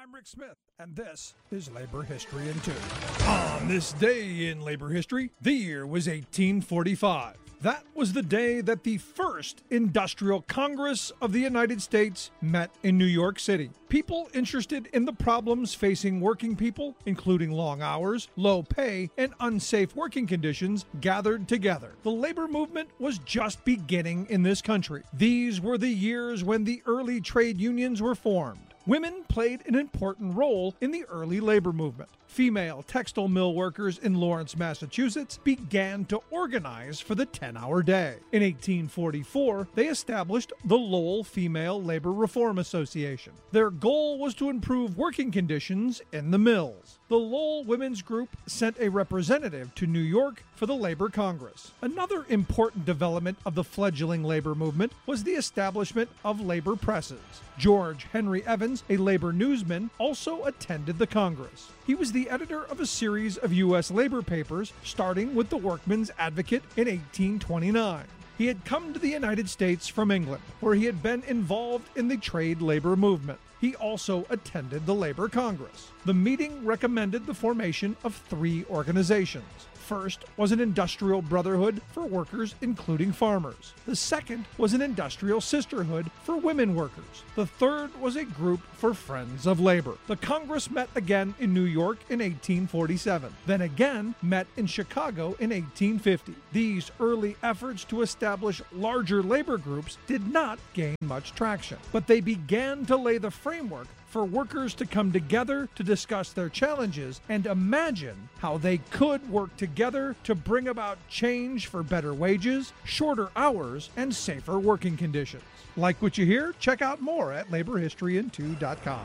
I'm Rick Smith, and this is Labor History in 2. On this day in labor history, the year was 1845. That was the day that the first Industrial Congress of the United States met in New York City. People interested in the problems facing working people, including long hours, low pay, and unsafe working conditions, gathered together. The labor movement was just beginning in this country. These were the years when the early trade unions were formed. Women played an important role in the early labor movement. Female textile mill workers in Lawrence, Massachusetts began to organize for the 10-hour day. In 1844, they established the Lowell Female Labor Reform Association. Their goal was to improve working conditions in the mills. The Lowell Women's Group sent a representative to New York for the Labor Congress. Another important development of the fledgling labor movement was the establishment of labor presses. George Henry Evans, a labor newsman, also attended the Congress. He was the editor of a series of U.S. labor papers, starting with the Workman's Advocate in 1829. He had come to the United States from England, where he had been involved in the trade labor movement. He also attended the Labor Congress. The meeting recommended the formation of 3 organizations. First was an industrial brotherhood for workers, including farmers. The second was an industrial sisterhood for women workers. The third was a group for friends of labor. The Congress met again in New York in 1847, then again met in Chicago in 1850. These early efforts to establish larger labor groups did not gain much traction, but they began to lay the framework for workers to come together to discuss their challenges and imagine how they could work together to bring about change for better wages, shorter hours, and safer working conditions. Like what you hear? Check out more at laborhistoryin2.com.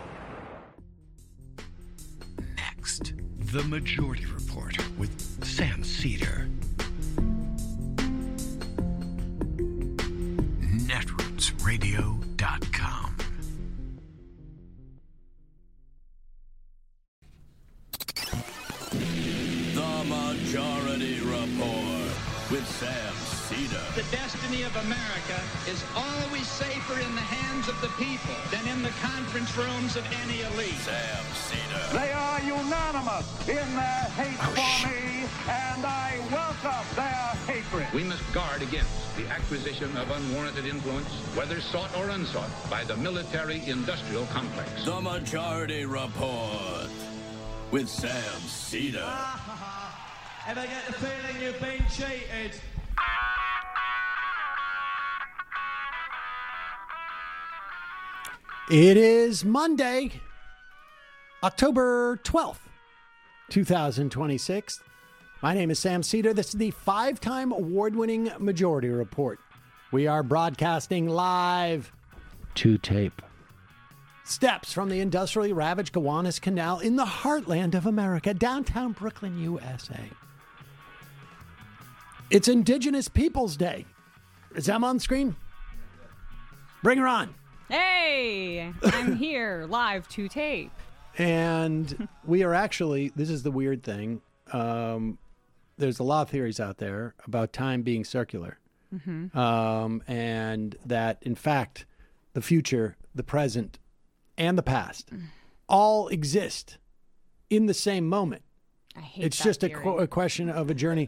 Next, The Majority Report with Sam Seder. Netrootsradio.com. The Majority Report with Sam Seder. The destiny of America is always safer in the hands of the people than in the conference rooms of any elite. Sam Seder. They are unanimous in their hate for me, and I welcome their hatred. We must guard against the acquisition of unwarranted influence, whether sought or unsought, by the military-industrial complex. The Majority Report with Sam Seder. Ever get the feeling you've been cheated? It is Monday, October 12th, 2026. My name is Sam Seder. This is the 5-time award-winning Majority Report. We are broadcasting live to tape. Steps from the industrially ravaged Gowanus Canal in the heartland of America, downtown Brooklyn, USA. It's Indigenous Peoples Day. Is Emma on screen? Bring her on. Hey, I'm here live to tape. And we are actually, this is the weird thing. There's a lot of theories out there about time being circular. And that, in fact, the future, the present, and the past all exist in the same moment. I hate It's that just theory. a question of a journey.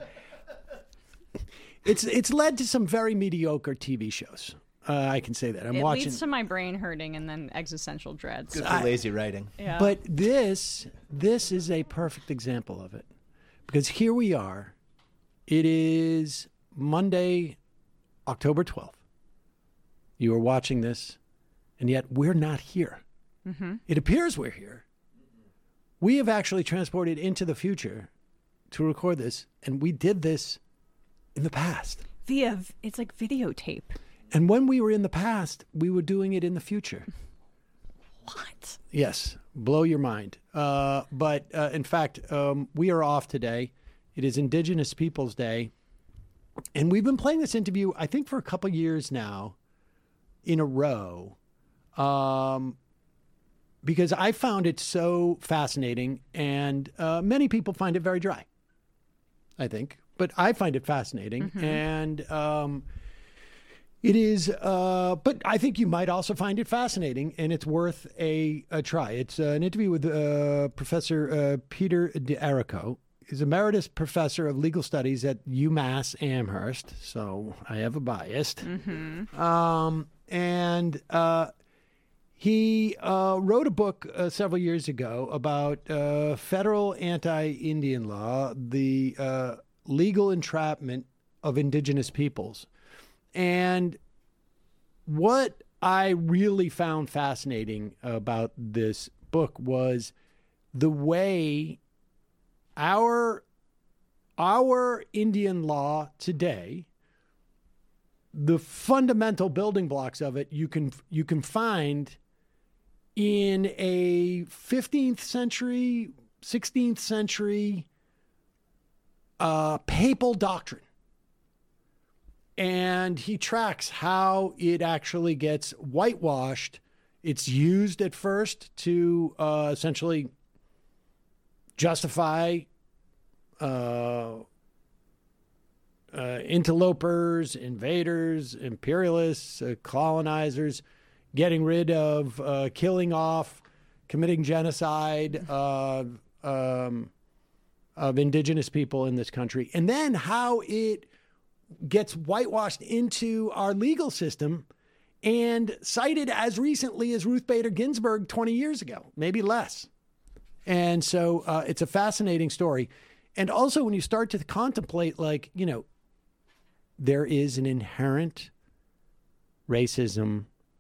It's led to some very mediocre TV shows. I can say that. I'm It watching. leads to my brain hurting and then existential dreads. Good for lazy writing. Yeah. But this is a perfect example of it. Because here we are. It is Monday, October 12th. You are watching this, and yet we're not here. It appears we're here. We have actually transported into the future to record this, and we did this in the past. It's like videotape. And when we were in the past, we were doing it in the future. What? Yes, blow your mind. But in fact, we are off today. It is Indigenous Peoples Day. And we've been playing this interview, I think, for a couple years now in a row. Because I found it so fascinating, and many people find it very dry, I think. But I find it fascinating. And It is, but I think you might also find it fascinating, and it's worth a try. It's an interview with Professor Peter D'Errico. He's emeritus professor of legal studies at UMass Amherst, so I have a bias. And he wrote a book several years ago about federal anti-Indian law, the legal entrapment of indigenous peoples. And what I really found fascinating about this book was the way our Indian law today, the fundamental building blocks of it, you can find in a 15th century, 16th century papal doctrine. And he tracks how it actually gets whitewashed. It's used at first to essentially justify interlopers, invaders, imperialists, colonizers, getting rid of, killing off, committing genocide of indigenous people in this country. And then how it gets whitewashed into our legal system and cited as recently as Ruth Bader Ginsburg 20 years ago, maybe less. And so it's a fascinating story. And also when you start to contemplate, like, there is an inherent racism